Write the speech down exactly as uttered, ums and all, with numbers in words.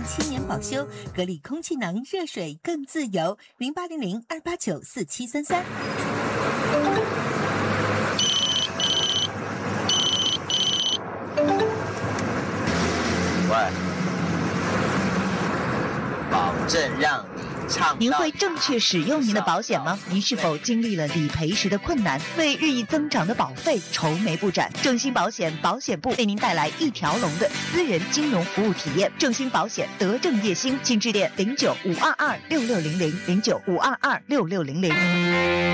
七年保修，格力空气囊热水更自由。零八零零二八九四七三三。 喂，保证让你唱。 您会正确使用您的保险吗？您是否经历了理赔时的困难，为日益增长的保费愁眉不展？正兴保险保险部为您带来一条龙的私人金融服务体验。正兴保险德正业兴，请致电零九五二二六六零零零九五二二六六零零。